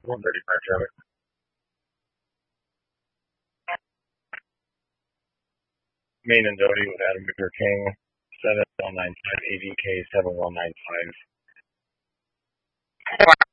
135 traffic. Main and Doty with Adam Victor King, 7195 AVK 7195.